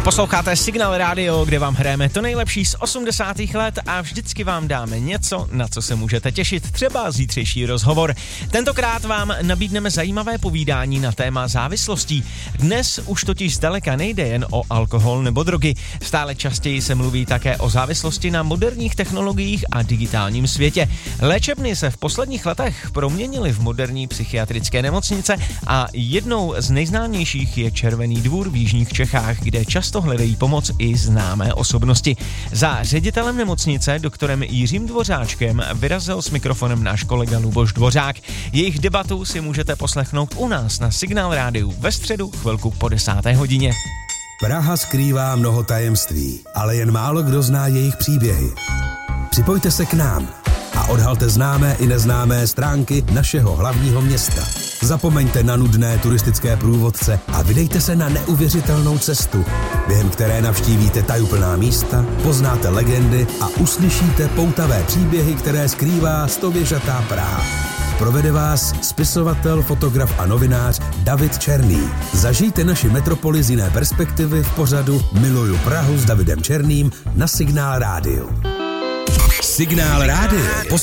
Posloucháte Signál Radio, kde vám hrajeme to nejlepší z 80. let a vždycky vám dáme něco, na co se můžete těšit, třeba zítřejší rozhovor. Tentokrát vám nabídneme zajímavé povídání na téma závislostí. Dnes už totiž zdaleka nejde jen o alkohol nebo drogy. Stále častěji se mluví také o závislosti na moderních technologiích a digitálním světě. Léčebny se v posledních letech proměnily v moderní psychiatrické nemocnice a jednou z nejznámějších je Červený dvůr v jižních Čechách, kde často hledají pomoc i známé osobnosti. Za ředitelem nemocnice, doktorem Jiřím Dvořáčkem, vyrazil s mikrofonem náš kolega Luboš Dvořák. Jejich debatu si můžete poslechnout u nás na Signál Rádiu ve středu chvilku po 10. hodině. Praha skrývá mnoho tajemství, ale jen málo kdo zná jejich příběhy. Připojte se k nám a odhalte známé i neznámé stránky našeho hlavního města. Zapomeňte na nudné turistické průvodce a vydejte se na neuvěřitelnou cestu, během které navštívíte tajuplná místa, poznáte legendy a uslyšíte poutavé příběhy, které skrývá stověžatá Praha. Provede vás spisovatel, fotograf a novinář David Černý. Zažijte naši metropoli z jiné perspektivy v pořadu Miluju Prahu s Davidem Černým na Signál Rádiu. Signál Rádio.